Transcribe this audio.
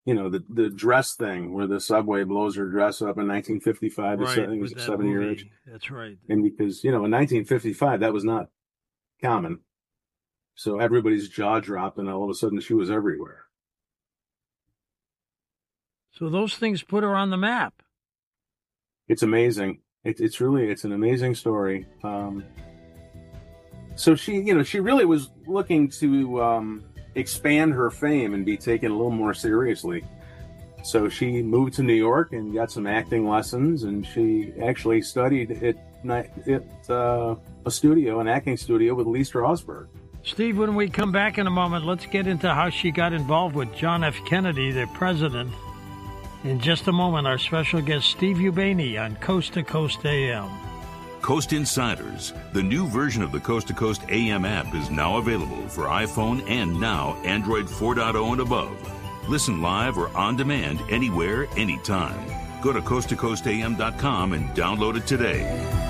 the dress thing where the subway blows her dress up in 1955. Right, I think it was with a that 7-year movie. itch. That's right. And because, in 1955, that was not common. So everybody's jaw dropped, and all of a sudden she was everywhere. So those things put her on the map. It's amazing. It's an amazing story. So she really was looking to expand her fame and be taken a little more seriously. So she moved to New York and got some acting lessons, and she actually studied at an acting studio with Lee Strasberg. Steve, when we come back in a moment, let's get into how she got involved with John F. Kennedy, the president. In just a moment, our special guest, Steve Ubeni, on Coast to Coast AM. Coast Insiders, the new version of the Coast to Coast AM app, is now available for iPhone and now Android 4.0 and above. Listen live or on demand anywhere, anytime. Go to coasttocoastam.com and download it today.